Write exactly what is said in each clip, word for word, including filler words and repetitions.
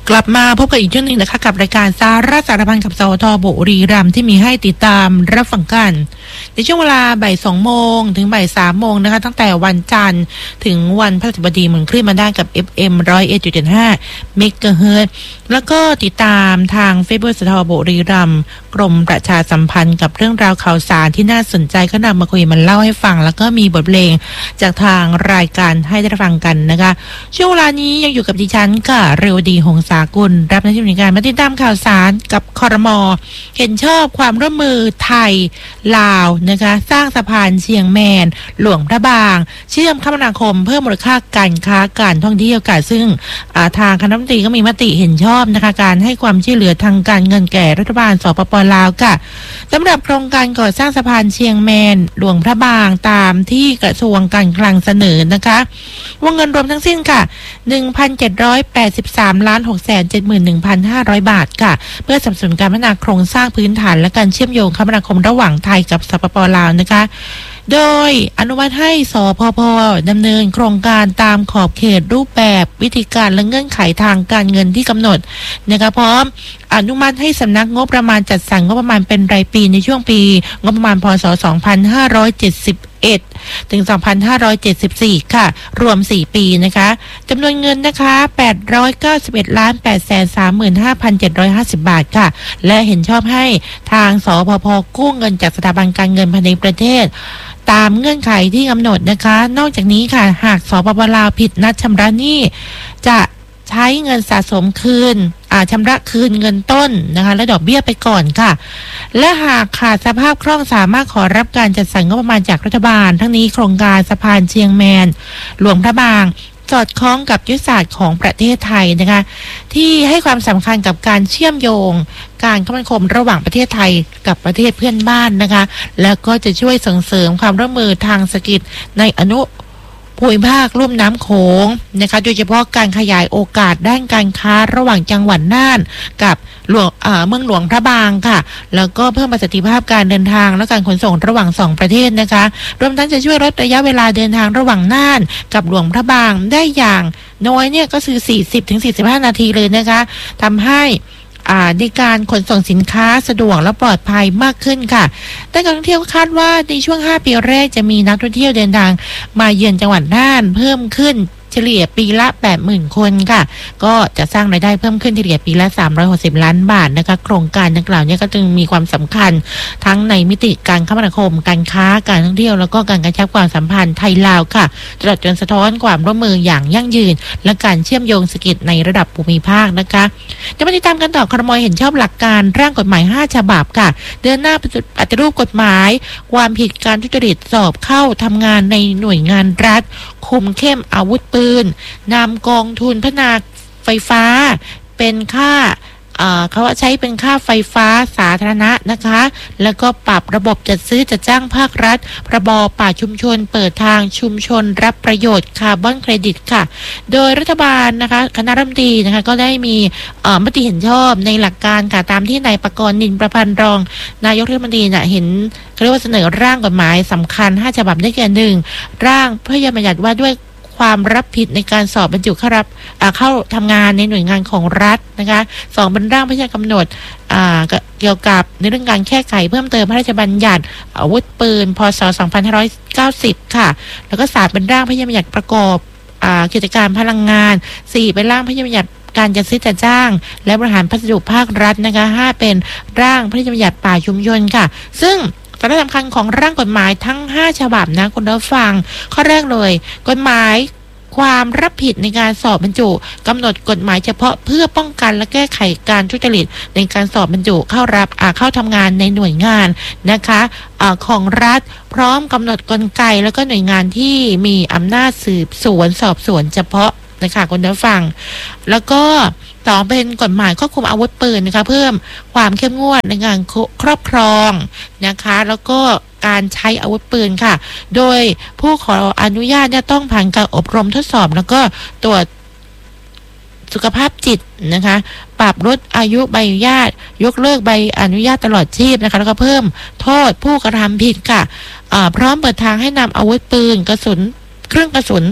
กลับมาพบกันอีกช่วงหนึ่งนะคะกับรายการสาระสารพันกับสวทบุรีรัมย์ที่มีให้ติดตามรับฟังกันในช่วงเวลาบ่ายสองโมงถึงบ่ายสามโมงนะคะตั้งแต่วันจันทร์ถึงวันพฤหัสบดีหมุนคลื่นมาได้กับ เอฟ เอ็ม หนึ่งร้อยเอ็ดจุดเจ็ดห้า เมกะเฮิรตซ์แล้วก็ติดตามทาง Facebook สวทบุรีรัมย์กรมประชาสัมพันธ์กับเรื่องราวข่าวสารที่น่าสนใจก็นำมาคุยมันเล่าให้ฟังแล้วก็มีบทเพลงจากทางรายการให้ได้ฟังกันนะคะช่วงเวลานี้ยังอยู่กับดิฉันค่ะเรวดีหงสากุลรับหน้าที่ในการมาติดตามข่าวสารกับครม.เห็นชอบความร่วมมือไทยลาวนะคะสร้างสะพานเชียงแมนหลวงพระบางเชื่อมคมนาคมเพิ่มมูลค่าการค้าการท่องเที่ยวค่ะซึ่งทางคณะรัฐมนตรีก็มีมติเห็นชอบนะคะการให้ความช่วยเหลือทางการเงินแก่รัฐบาลสปป.ลาวค่ะสำหรับโครงการก่อสร้างสะพานเชียงแมนหลวงพระบางตามที่กระทรวงการคลังเสนอนะคะวงเงินรวมทั้งสิ้นค่ะ หนึ่งพันเจ็ดร้อยแปดสิบสามล้านหกแสนเจ็ดหมื่นหนึ่งพันห้าร้อย บาทค่ะเพื่อสนับสนุนการพัฒนาโครงสร้างพื้นฐานและการเชื่อมโยงคมนาคมระหว่างไทยกับสปป.ลาวนะคะโดยอนุมัติให้สปป.ดำเนินโครงการตามขอบเขตรูปแบบวิธีการและเงื่อนไขทางการเงินที่กำหนดนะคะพร้อมอนุมัติให้สำนักงบประมาณจัดสรรงบประมาณเป็นรายปีในช่วงปีงบประมาณพ.ศ. สองพันห้าร้อยเจ็ดสิบเอ็ดถึง สองพันห้าร้อยเจ็ดสิบสี่ ค่ะรวมสี่ปีนะคะจำนวนเงินนะคะแปดร้อยเก้าสิบเอ็ดล้านแปดแสนสามหมื่นห้าพันเจ็ดร้อยห้าสิบ บาทค่ะและเห็นชอบให้ทางสปป.กู้เงินจากสถาบันการเงินภายในประเทศตามเงื่อนไขที่กำหนดนะคะนอกจากนี้ค่ะหากสปป.ลาวผิดนัดชำระหนี้จะใช้เงินสะสมคืนอ่าชำระคืนเงินต้นนะคะและดอกเบี้ยไปก่อนค่ะและหากขาดสภาพคล่องสามารถขอรับการจัดสรรงบประมาณจากรัฐบาลทั้งนี้โครงการสะพานเชียงแมนหลวงพระบางสอดคล้องกับยุทธศาสตร์ของประเทศไทยนะคะที่ให้ความสำคัญกับการเชื่อมโยงการคมนาคมระหว่างประเทศไทยกับประเทศเพื่อนบ้านนะคะแล้วก็จะช่วยส่งเสริมความร่วมมือทางเศรษฐกิจในอนุภูมิภาคลุ่มน้ำโขงนะคะโดยเฉพาะการขยายโอกาสด้านการค้าระหว่างจังหวัดน่านกับหลวงเอ่อเมืองหลวงพระบางค่ะแล้วก็เพิ่มประสิทธิภาพการเดินทางและการขนส่งระหว่างสองประเทศนะคะรวมทั้งจะช่วยลดระยะเวลาเดินทางระหว่างน่านกับหลวงพระบางได้อย่างน้อยเนี่ยก็คือ สี่สิบถึงสี่สิบห้า นาทีเลยนะคะทำให้ในการขนส่งสินค้าสะดวกและปลอดภัยมากขึ้นค่ะแต่การท่องเที่ยวคาดว่าในช่วงห้าปีแรกจะมีนักท่องเที่ยวเดินทางมาเยือนจังหวัดน่านเพิ่มขึ้นเฉลี่ยปีละ แปดหมื่น คนค่ะก็จะสร้างรายได้เพิ่มขึ้นเฉลี่ยปีละสามร้อยหกสิบล้านบาทนะคะโครงการดังกล่าวนี้ก็จึงมีความสำคัญทั้งในมิติการคมนาคมการค้าการท่องเที่ยวแล้วก็การกระชับความสัมพันธ์ไทยลาวค่ะตลอดจนสะท้อนความร่วมมืออย่างยั่งยืนและการเชื่อมโยงเศรษฐกิจในระดับภูมิภาคนะคะจะมาติดตามกันต่อครม.เห็นชอบหลักการร่างกฎหมายห้าฉบับค่ะเดินหน้าปฏิรูปกฎหมายความผิดการทุจริตสอบเข้าทำงานในหน่วยงานรัฐคุมเข้มอาวุธปืนนำกองทุนพัฒนาไฟฟ้าเป็นค่าเขาว่าใช้เป็นค่าไฟฟ้าสาธารณะนะคะแล้วก็ปรับระบบจัดซื้อจัดจ้างภาครัฐพรบป่าชุมชนเปิดทางชุมชนรับประโยชน์คาร์บอนเครดิตค่ะโดยรัฐบาลนะคะคณะรัฐมนตรีนะคะก็ได้มีมติเห็นชอบในหลักการค่ะตามที่นายประกรณ์นินประพันธ์รองนายกรัฐมนตรีน่ะเห็นเรียกว่าเสนอร่างกฎหมายสำคัญห้าฉบับได้แก่หนึ่งร่างพระราชบัญญัติว่าด้วยความรับผิดในการสอบบรรจุเข้ารับเข้าทำงานในหน่วยงานของรัฐนะคะสองเป็นร่างพระราชกำหนดเกี่ยวกับในเรื่องการแก้ไขเพิ่มเติมพระราชบัญญัติอาวุธปืนพ.ศ. สองพันห้าร้อยเก้าสิบค่ะแล้วก็สามเป็นร่างพระราชบัญญัติประกอบกิจการพลังงานสี่เป็นร่างพระราชบัญญัติการจัดซื้อจัดจ้างและบริหารพัสดุภาครัฐนะคะห้าเป็นร่างพระราชบัญญัติป่าชุมชนค่ะซึ่งสาระสำคัญของร่างกฎหมายทั้งห้าฉบับนะคุณผู้ฟังข้อแรกเลยกฎหมายความรับผิดในการสอบบรรจุกำหนดกฎหมายเฉพาะเพื่อป้องกันและแก้ไขการทุจริตในการสอบบรรจุเข้ารับเข้าทำงานในหน่วยงานนะคะของรัฐพร้อมกำหนดกลไกแล้วก็หน่วยงานที่มีอำนาจสืบสวนสอบสวนเฉพาะนะคะคุณผู้ฟังแล้วก็สองเป็นกฎหมายควบคุมอาวุธปืนนะคะเพิ่มความเข้มงวดในการครอบครองนะคะแล้วก็การใช้อาวุธปืนค่ะโดยผู้ขออนุญาตเนี่ยต้องผ่านการอบรมทดสอบแล้วก็ตรวจสุขภาพจิตนะคะปรับลดอายุใบอนุญาตยกเลิกใบอนุญาตตลอดชีพนะคะแล้วก็เพิ่มโทษผู้กระทำผิดค่ะพร้อมเปิดทางให้นำอาวุธปืนกระสุนเครื่องกระสุน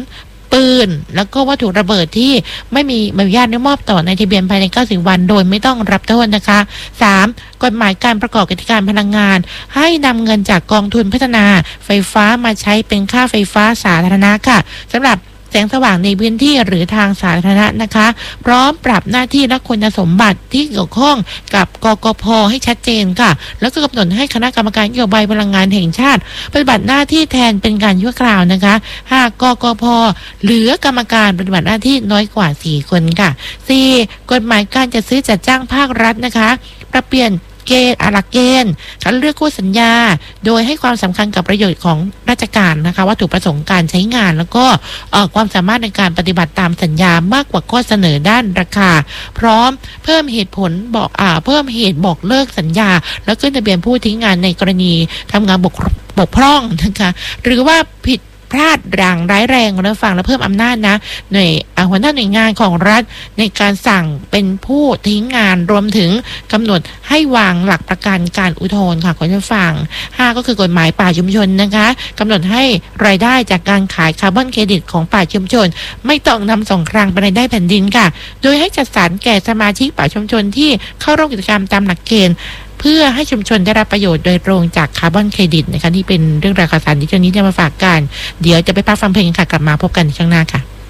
ปืนแล้วก็วัตถุระเบิดที่ไม่มีใบอนุญาตมอบต่อในทะเบียนภายในเก้าสิบวันโดยไม่ต้องรับโทษนะคะสามกฎหมายการประกอบกิจการพลังงานให้นำเงินจากกองทุนพัฒนาไฟฟ้ามาใช้เป็นค่าไฟฟ้าสาธารณะค่ะสำหรับแสงสว่างในพื้นที่หรือทางสาธารณะนะคะพร้อมปรับหน้าที่และคุณสมบัติที่เกี่ยวข้องกับกกพ.ให้ชัดเจนค่ะแล้วก็กำหนดให้คณะกรรมการนโยบายพลังงานแห่งชาติปฏิบัติหน้าที่แทนเป็นการชั่วคราวนะคะหากกกพ.เหลือกรรมการปฏิบัติหน้าที่น้อยกว่าสี่คนค่ะสี่กฎหมายการจัดซื้อจัดจ้างภาครัฐนะคะปรับเปลี่ยนเกณฑ์หลักเกณฑ์คัดเลือกคู่สัญญาโดยให้ความสำคัญกับประโยชน์ของราชการนะคะวัตถุประสงค์การใช้งานแล้วก็ความสามารถในการปฏิบัติตามสัญญามากกว่าข้อเสนอด้านราคาพร้อมเพิ่มเหตุผลบอกอ่าเพิ่มเหตุบอกเลิกสัญญาแล้วขึ้นทะเบียนผู้ทิ้งงานในกรณีทำงานบกบกพร่องนะคะหรือว่าผิดพลาดอย่างร้ายแรงนะฟังและเพิ่มอำนาจนะหน่วยหัวหน้าหน่วยงานของรัฐในการสั่งเป็นผู้ทิ้งงานรวมถึงกำหนดให้วางหลักประกันการอุทธรณ์ค่ะคุณผู้ฟังห้าก็คือกฎหมายป่าชุมชนนะคะกำหนดให้รายได้จากการขายคาร์บอนเครดิตของป่าชุมชนไม่ต้องนำส่งคลังเป็นรายได้แผ่นดินค่ะโดยให้จัดสรรแก่สมาชิกป่าชุมชนที่เข้าร่วมกิจกรรมตามหลักเกณฑ์เพื่อให้ชุมชนได้รับประโยชน์โดยตรงจากคาร์บอนเครดิตนะคะที่เป็นเรื่องราวข่าวสารที่เจ้านี้จะมาฝากกันเดี๋ยวจะไปพักฟังเพลงค่ะกลับมาพบกันในช่วงหน้าค่ะ